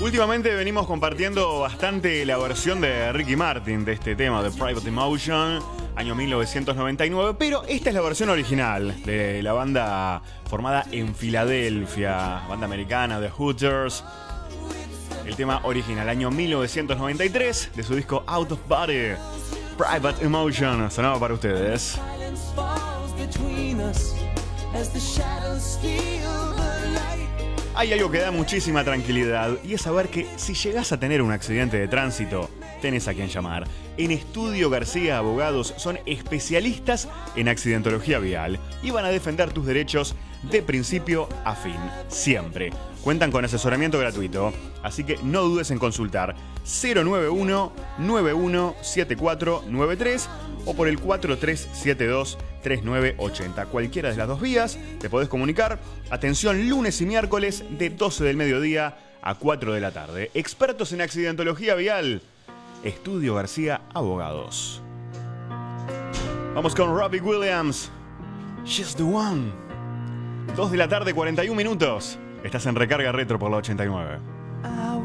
Últimamente venimos compartiendo bastante la versión de Ricky Martin de este tema, de Private Emotion, año 1999, pero esta es la versión original de la banda formada en Filadelfia, banda americana, The Hooters. El tema original, año 1993, de su disco Out of Body, Private Emotion, sonaba para ustedes. Hay algo que da muchísima tranquilidad y es saber que si llegás a tener un accidente de tránsito, tenés a quien llamar. En Estudio García Abogados son especialistas en accidentología vial y van a defender tus derechos de principio a fin, siempre. Cuentan con asesoramiento gratuito, así que no dudes en consultar 091-917493 o por el 4372-3980. Cualquiera de las dos vías te podés comunicar. Atención, lunes y miércoles de 12 del mediodía a 4 de la tarde. Expertos en accidentología vial. Estudio García Abogados. Vamos con Robbie Williams. She's the one. 2 de la tarde, 41 minutos. Estás en Recarga Retro por la 89.